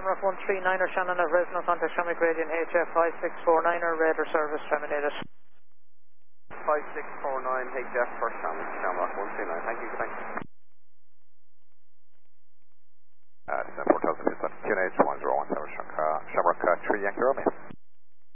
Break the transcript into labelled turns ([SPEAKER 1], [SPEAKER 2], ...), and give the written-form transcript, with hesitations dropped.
[SPEAKER 1] Shamrock 139er, Shannon of Resonant, contact Shamrock Gradient HF 5649er, radar service terminated.
[SPEAKER 2] 5649 HF for Shamrock 139. Thank you, good night.
[SPEAKER 3] Singapore 2000, QNH 1017, Shamrock 3 Yankee Romeo.